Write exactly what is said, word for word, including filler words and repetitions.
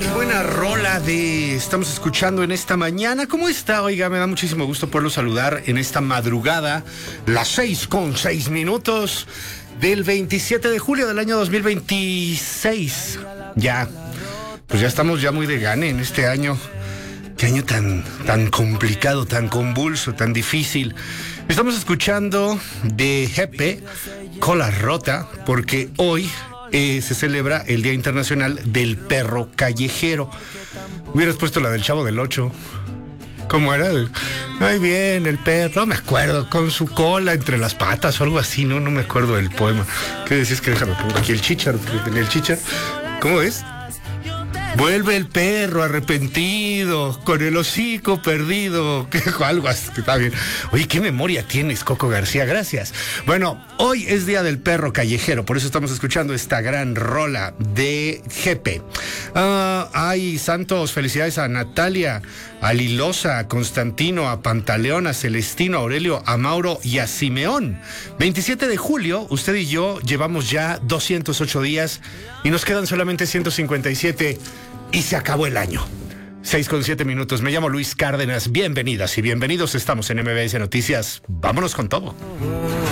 Buena rola de estamos escuchando en esta mañana. ¿Cómo está? Oiga, me da muchísimo gusto poderlo saludar en esta madrugada, las seis con seis minutos del veintisiete de julio del año dos mil veintiséis. Ya, pues ya estamos ya muy de gane en este año. Qué año tan, tan complicado, tan convulso, tan difícil. Estamos escuchando de Jepe, Cola Rota, porque hoy eh, se celebra el Día Internacional del Perro Callejero. Hubieras puesto la del Chavo del Ocho. ¿Cómo era? Ay, bien, el perro, no me acuerdo, con su cola entre las patas o algo así, no, no me acuerdo del poema. ¿Qué decís? Que déjame poner aquí el chícharo, que tenía el chícharo. ¿Cómo es? Vuelve el perro arrepentido, con el hocico perdido, que algo así, está bien. Oye, qué memoria tienes, Coco García, gracias. Bueno, hoy es Día del Perro Callejero, por eso estamos escuchando esta gran rola de Jepe. Uh, ay, santos, felicidades a Natalia, a Lilosa, a Constantino, a Pantaleón, a Celestino, a Aurelio, a Mauro y a Simeón. veintisiete de julio, usted y yo llevamos ya doscientos ocho días y nos quedan solamente ciento cincuenta y siete y se acabó el año. seis con siete minutos. Me llamo Luis Cárdenas. Bienvenidas y bienvenidos. Estamos en M B S Noticias. Vámonos con todo.